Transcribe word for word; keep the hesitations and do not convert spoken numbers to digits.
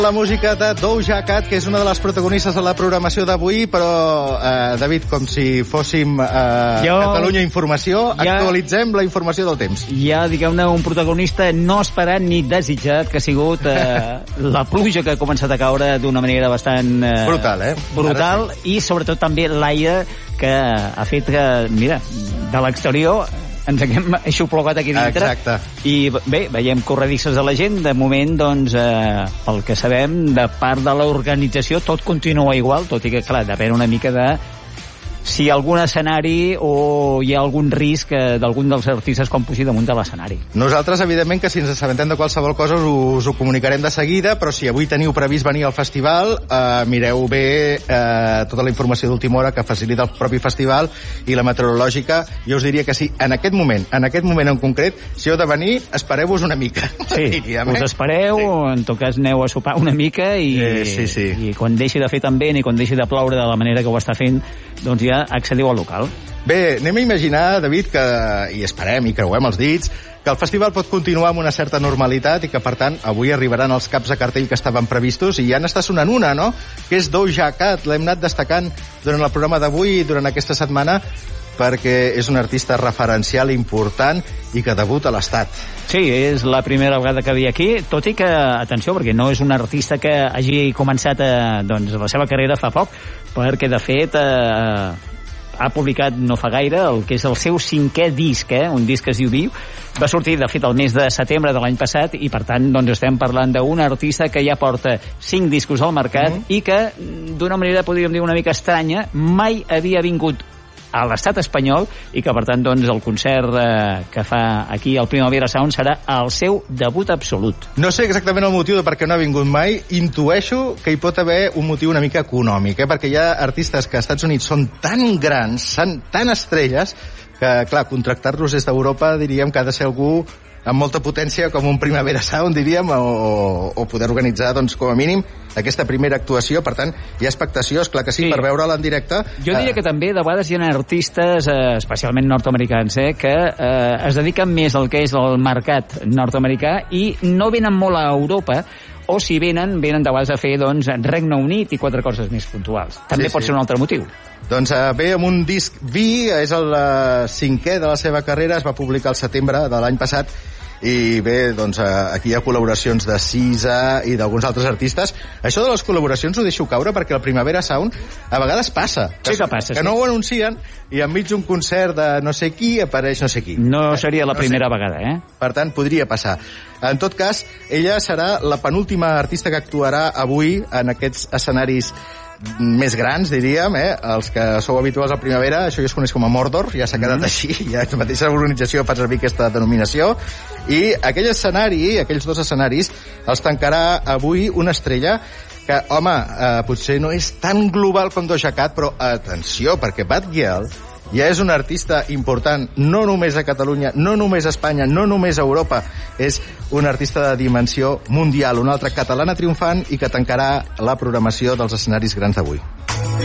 La música de Doja Cat, que és una de les protagonistes de la programació d'avui, però, eh, David, com si fóssim eh, jo... Catalunya Informació, ja... actualitzem la informació del temps. Ja, digueu-ne, un protagonista no esperat ni desitjat, que ha sigut eh, la pluja que ha començat a caure d'una manera bastant... Eh, brutal, eh? Brutal, sí. I sobretot també l'aire que ha fet que, mira, de l'exterior... ens haguem aixoplugat aquí dintre. Exacte. I bé, veiem corredisses de la gent. De moment, doncs, eh, pel que sabem, de part de l'organització tot continua igual, tot i que, clar, depèn una mica de si algun escenari o hi ha algun risc d'algun dels artistes quan pugi damunt de l'escenari. Nosaltres, evidentment, que si ens assabentem de qualsevol cosa us ho comunicarem de seguida, però si avui teniu previst venir al festival, eh, mireu bé eh, tota la informació d'última hora que facilita el propi festival i la meteorològica. Jo us diria que sí, en aquest moment, en aquest moment en concret, si heu de venir, espereu-vos una mica. Sí, diríem, eh? Us espereu, sí. En tot cas aneu a sopar una mica i, eh, sí, sí. i quan deixi de fer tan vent i quan deixi de ploure de la manera que ho està fent, doncs ja accediu al local. Bé, anem a imaginar, David, que, i esperem i creuem els dits, que el festival pot continuar amb una certa normalitat i que, per tant, avui arribaran els caps a cartell que estaven previstos i ja n'està sonant una, no?, que és Doja Cat. L'hem anat destacant durant el programa d'avui i durant aquesta setmana perquè és un artista referencial important i que debuta a l'Estat. Sí, és la primera vegada que ve aquí, tot i que, atenció, perquè no és un artista que hagi començat eh, doncs, la seva carrera fa poc, perquè, de fet, eh, ha publicat no fa gaire el que és el seu cinquè disc, eh? Un disc que es diu Viu. Va sortir, de fet, el mes de setembre de l'any passat i, per tant, doncs estem parlant d'un artista que ja porta cinc discos al mercat mm-hmm. i que, d'una manera, podríem dir una mica estranya, mai havia vingut a l'estat espanyol i que, per tant, doncs, el concert eh, que fa aquí al Primavera Sound serà el seu debut absolut. No sé exactament el motiu de per què no ha vingut mai. Intueixo que hi pot haver un motiu una mica econòmic, eh? Perquè hi ha artistes que als Estats Units són tan grans, són tan estrelles, que, clar, contractar-los des d'Europa diríem que ha de ser algú amb molta potència com un Primavera Sound, diríem, o, o poder organitzar, doncs, com a mínim, aquesta primera actuació. Per tant, hi ha expectació, esclar que sí, sí. per veure'la en directe. Jo diria eh... que també, de vegades, hi ha artistes, eh, especialment nord-americans, eh, que eh, es dediquen més al que és el mercat nord-americà i no venen molt a Europa, o si venen, venen de vegades a fer, doncs, Regne Unit i quatre coses més puntuals. També sí, pot sí. ser un altre motiu. Doncs eh, bé, amb un disc V, és el eh, cinquè de la seva carrera, es va publicar al setembre de l'any passat, i bé, doncs eh, aquí hi ha col·laboracions de Sisa i d'alguns altres artistes. Això de les col·laboracions ho deixo caure perquè el Primavera Sound a vegades passa. Que, sí que passa, que sí. no ho anuncien i enmig d'un concert de no sé qui apareix no sé qui. No seria la no primera sé. vegada, eh? Per tant, podria passar. En tot cas, ella serà la penúltima artista que actuarà avui en aquests escenaris més grans, diríem, eh? Els que sou habituals al Primavera, això ja es coneix com a Mordor, ja s'ha quedat mm. així, ja la mateixa organització fa servir aquesta denominació, i aquell escenari, aquells dos escenaris, els tancarà avui una estrella que, home, eh, potser no és tan global com Doja Cat, però atenció, perquè Bad Gyal ja és un artista important, no només a Catalunya, no només a Espanya, no només a Europa, és un artista de dimensió mundial, una altra catalana triomfant i que tancarà la programació dels escenaris grans d'avui.